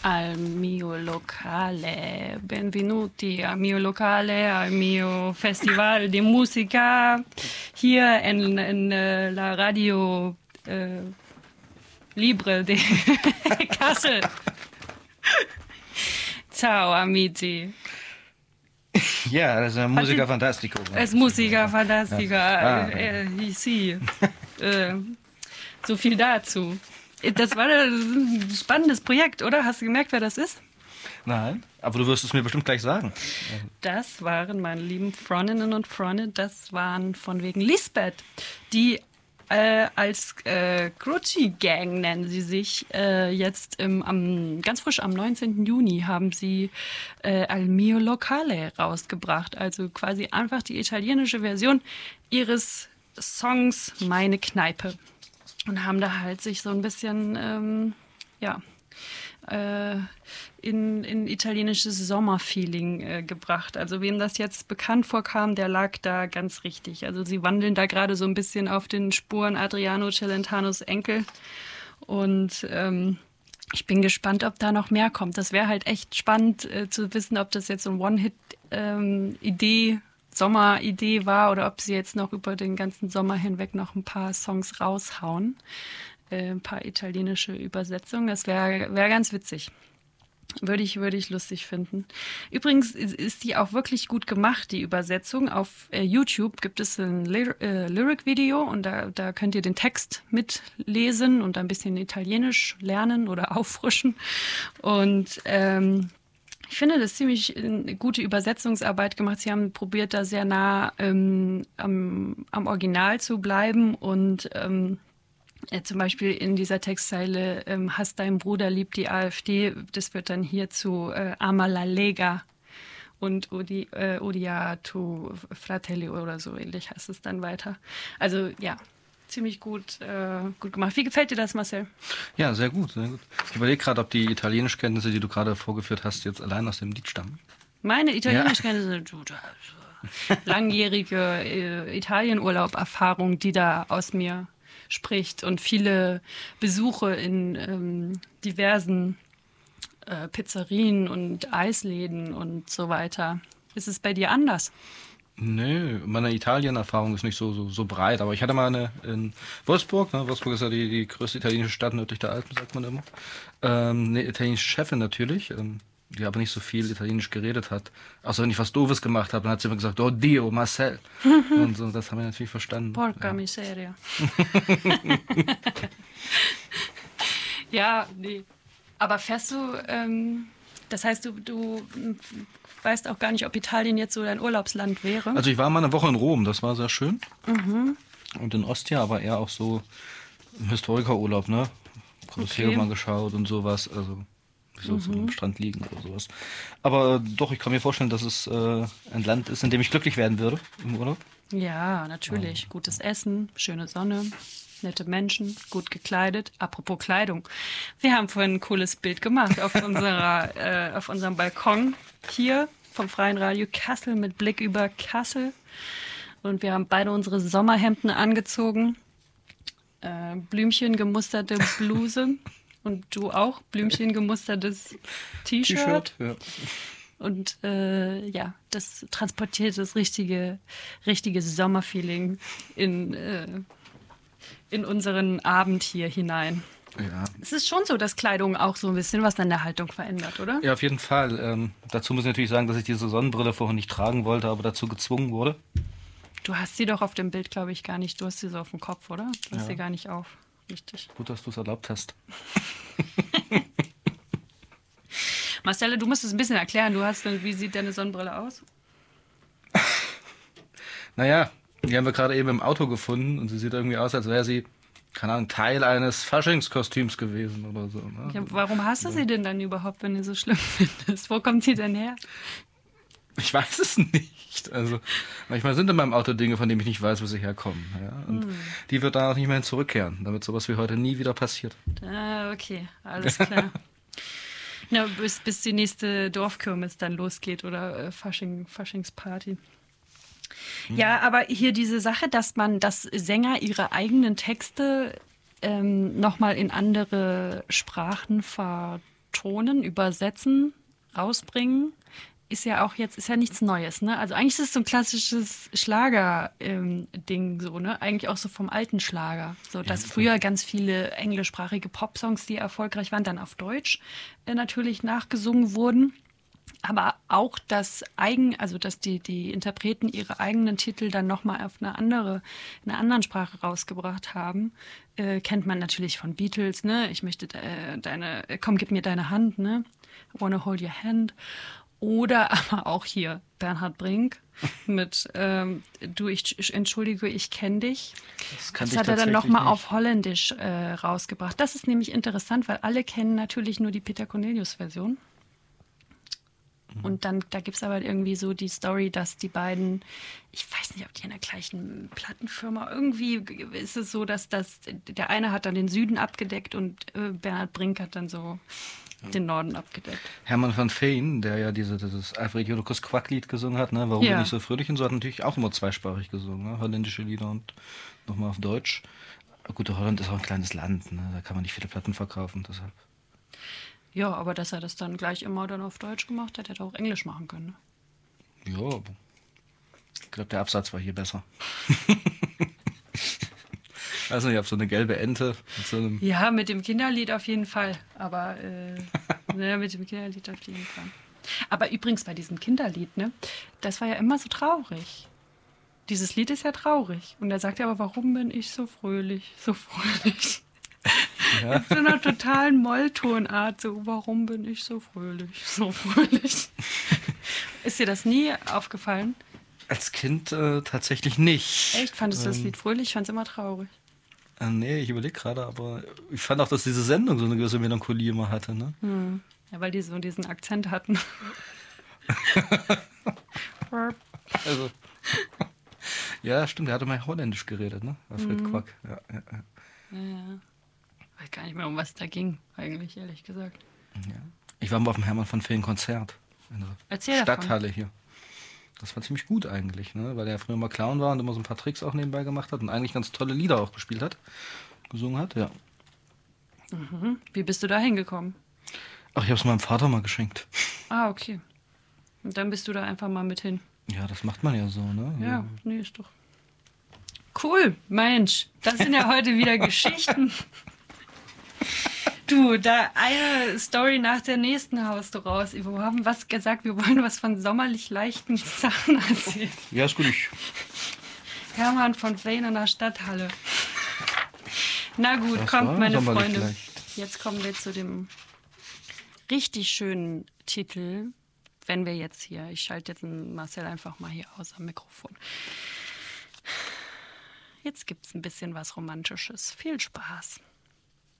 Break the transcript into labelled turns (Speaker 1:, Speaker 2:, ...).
Speaker 1: al mio locale, benvenuti al mio locale, al mio festival de musica, hier en la radio libre de Kassel. Ciao amici.
Speaker 2: Ja, das ist ein Musica Fantastico.
Speaker 1: Es Musica Fantastica. Sì. So viel dazu. Das war ein spannendes Projekt, oder? Hast du gemerkt, wer das ist?
Speaker 2: Nein, aber du wirst es mir bestimmt gleich sagen.
Speaker 1: Das waren meine lieben Freundinnen und Freunde, das waren von wegen Lisbeth, die als Grucci Gang nennen sie sich, jetzt ganz frisch am 19. Juni haben sie Al mio locale rausgebracht, also quasi einfach die italienische Version ihres Songs Meine Kneipe. Und haben da halt sich so ein bisschen, in italienisches Sommerfeeling gebracht. Also wem das jetzt bekannt vorkam, der lag da ganz richtig. Also sie wandeln da gerade so ein bisschen auf den Spuren Adriano Celentanos Enkel. Und ich bin gespannt, ob da noch mehr kommt. Das wäre halt echt spannend zu wissen, ob das jetzt so ein One-Hit-Idee Sommeridee war oder ob sie jetzt noch über den ganzen Sommer hinweg noch ein paar Songs raushauen. Ein paar italienische Übersetzungen. Das wäre ganz witzig. Würde ich lustig finden. Übrigens ist die auch wirklich gut gemacht, die Übersetzung. Auf YouTube gibt es ein Lyric-Video und da könnt ihr den Text mitlesen und ein bisschen Italienisch lernen oder auffrischen. Und ich finde, das ist ziemlich eine gute Übersetzungsarbeit gemacht. Sie haben probiert, da sehr nah am Original zu bleiben und zum Beispiel in dieser Textzeile Hasst dein Bruder liebt die AfD, das wird dann hier zu Ama la Lega und Odia tu Fratelli oder so ähnlich heißt es dann weiter. Also ja, ziemlich gut gemacht. Wie gefällt dir das, Marcel?
Speaker 2: Ja, sehr gut, sehr gut. Ich überlege gerade, ob die Italienischkenntnisse, die du gerade vorgeführt hast, jetzt allein aus dem Lied stammen.
Speaker 1: Meine Italienischkenntnisse, langjährige Italienurlaub-Erfahrung, die da aus mir spricht und viele Besuche in diversen Pizzerien und Eisläden und so weiter. Ist es bei dir anders?
Speaker 2: Nö, meine Italien-Erfahrung ist nicht so breit, aber ich hatte mal eine in Wolfsburg, ne? Wolfsburg ist ja die größte italienische Stadt nördlich der Alpen, sagt man immer. Eine italienische Chefin natürlich, die aber nicht so viel Italienisch geredet hat. Außer wenn ich was Doofes gemacht habe, dann hat sie immer gesagt, oh Dio, Marcel. Und so, das haben wir natürlich verstanden.
Speaker 1: Porca miseria. Ja, nee. Aber fährst du, das heißt, du weißt auch gar nicht, ob Italien jetzt so dein Urlaubsland wäre?
Speaker 2: Also ich war mal eine Woche in Rom, das war sehr schön. Mhm. Und in Ostia, aber eher auch so im Historikerurlaub, ne? Kolosseum mal geschaut und sowas, also so am Strand liegen oder sowas. Aber doch, ich kann mir vorstellen, dass es ein Land ist, in dem ich glücklich werden würde im Urlaub.
Speaker 1: Ja, natürlich. Gutes Essen, schöne Sonne, nette Menschen, gut gekleidet. Apropos Kleidung. Wir haben vorhin ein cooles Bild gemacht auf unserem Balkon hier vom Freien Radio Kassel mit Blick über Kassel. Und wir haben beide unsere Sommerhemden angezogen. Blümchengemusterte Bluse. Und du auch, blümchengemustertes T-Shirt. Ja. Und das transportiert das richtige Sommerfeeling in unseren Abend hier hinein.
Speaker 2: Ja.
Speaker 1: Es ist schon so, dass Kleidung auch so ein bisschen was an der Haltung verändert, oder?
Speaker 2: Ja, auf jeden Fall. Dazu muss ich natürlich sagen, dass ich diese Sonnenbrille vorher nicht tragen wollte, aber dazu gezwungen wurde.
Speaker 1: Du hast sie doch auf dem Bild, glaube ich, gar nicht. Du hast sie so auf dem Kopf, oder? Du hast sie gar nicht auf. Richtig.
Speaker 2: Gut, dass du es erlaubt hast.
Speaker 1: Marcelle, du musst es ein bisschen erklären. Wie sieht deine Sonnenbrille aus?
Speaker 2: Naja, die haben wir gerade eben im Auto gefunden und sie sieht irgendwie aus, als wäre sie, keine Ahnung, Teil eines Faschingskostüms gewesen oder so. Ne?
Speaker 1: Ja, warum hast du sie denn dann überhaupt, wenn du so schlimm findest? Wo kommt sie denn her?
Speaker 2: Ich weiß es nicht. Also manchmal sind in meinem Auto Dinge, von denen ich nicht weiß, wo sie herkommen. Ja? Und die wird danach nicht mehr hin zurückkehren, damit sowas wie heute nie wieder passiert.
Speaker 1: Ah, okay, alles klar. Na, bis die nächste Dorfkirmes dann losgeht oder Faschingsparty. Ja, aber hier diese Sache, dass Sänger ihre eigenen Texte nochmal in andere Sprachen vertonen, übersetzen, rausbringen, ist ja auch jetzt, ist ja nichts Neues, ne? Also eigentlich ist es so ein klassisches Schlager-Ding, so, ne? Eigentlich auch so vom alten Schlager. So, dass früher ganz viele englischsprachige Popsongs, die erfolgreich waren, dann auf Deutsch natürlich nachgesungen wurden. Aber auch dass die Interpreten ihre eigenen Titel dann nochmal auf in einer anderen Sprache rausgebracht haben, kennt man natürlich von Beatles, ne? Ich möchte komm, gib mir deine Hand, ne? I wanna hold your hand. Oder aber auch hier Bernhard Brink mit Entschuldige, ich kenne dich. Das hat er dann nochmal auf Holländisch rausgebracht. Das ist nämlich interessant, weil alle kennen natürlich nur die Peter Cornelius-Version. Und dann, da gibt es aber irgendwie so die Story, dass die beiden, ich weiß nicht, ob die in der gleichen Plattenfirma, irgendwie ist es so, dass der eine hat dann den Süden abgedeckt und Bernhard Brink hat dann so den Norden abgedeckt.
Speaker 2: Hermann van Veen, der ja dieses Alfred Jodocus Quack-Lied gesungen hat, ne? Warum bin ich so fröhlich und so, hat natürlich auch immer zweisprachig gesungen, ne? Holländische Lieder und nochmal auf Deutsch. Gut, Holland ist auch ein kleines Land, ne? Da kann man nicht viele Platten verkaufen, deshalb.
Speaker 1: Ja, aber dass er das dann gleich immer dann auf Deutsch gemacht hat, hätte er auch Englisch machen können.
Speaker 2: Ne? Ja, aber ich glaube, der Absatz war hier besser. Also ich habe so eine gelbe Ente mit so einem...
Speaker 1: Ja, mit dem Kinderlied auf jeden Fall. Aber ja, mit dem Kinderlied auf jeden Fall. Aber übrigens bei diesem Kinderlied, ne, das war ja immer so traurig. Dieses Lied ist ja traurig. Und er sagt ja aber, warum bin ich so fröhlich, so fröhlich? Ja. In so einer totalen Molltonart, so, warum bin ich so fröhlich, so fröhlich? Ist dir das nie aufgefallen?
Speaker 2: Als Kind tatsächlich nicht.
Speaker 1: Echt? Fandest du das Lied fröhlich? Ich fand es immer traurig.
Speaker 2: Nee, ich überlege gerade, aber ich fand auch, dass diese Sendung so eine gewisse Melancholie immer hatte, ne?
Speaker 1: Ja, weil die so diesen Akzent hatten.
Speaker 2: Also, ja, stimmt, der hatte mal Holländisch geredet, ne? Alfred Quack. Ja.
Speaker 1: Ich weiß gar nicht mehr, um was da ging, eigentlich, ehrlich gesagt.
Speaker 2: Ja. Ich war mal auf dem Hermann van Veen Konzert in der Stadthalle hier. Das war ziemlich gut eigentlich, ne? Weil er früher mal Clown war und immer so ein paar Tricks auch nebenbei gemacht hat und eigentlich ganz tolle Lieder auch gespielt hat, gesungen hat, ja.
Speaker 1: Mhm. Wie bist du da hingekommen?
Speaker 2: Ach, ich habe es meinem Vater mal geschenkt.
Speaker 1: Ah, okay. Und dann bist du da einfach mal mit hin.
Speaker 2: Ja, das macht man ja so, ne?
Speaker 1: Ja, nee, ist doch... Cool, Mensch, das sind ja heute wieder Geschichten. Du, da eine Story nach der nächsten haust du raus. Wir haben was gesagt, wir wollen was von sommerlich leichten Sachen erzählen.
Speaker 2: Ja, ist gut.
Speaker 1: Hermann von Veen in der Stadthalle. Na gut,
Speaker 2: das
Speaker 1: kommt, meine Freunde.
Speaker 2: Leicht.
Speaker 1: Jetzt kommen wir zu dem richtig schönen Titel. Wenn wir jetzt hier, ich schalte jetzt Marcel einfach mal hier aus am Mikrofon. Jetzt gibt es ein bisschen was Romantisches. Viel Spaß.